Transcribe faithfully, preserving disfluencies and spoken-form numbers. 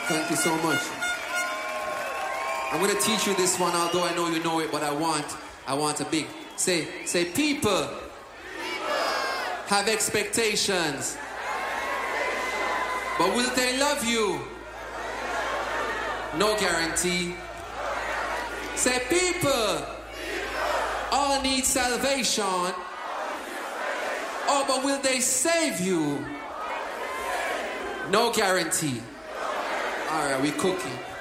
Thank you so much. I'm going to teach you this one, although I know you know it, but I want, I want a big, say, say, people, people. Have expectations, but will they love you? No guarantee. Say, people, people. All need salvation, oh, but will they save you? No guarantee. All right, we cooking.